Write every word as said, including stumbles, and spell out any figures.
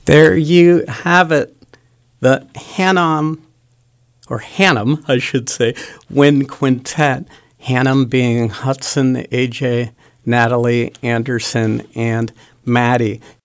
There you have it, the Hannum, or Hannum, I should say, Wind Quintet. Hannum being Hudson, A J, Natalie, Anderson, and Maddie.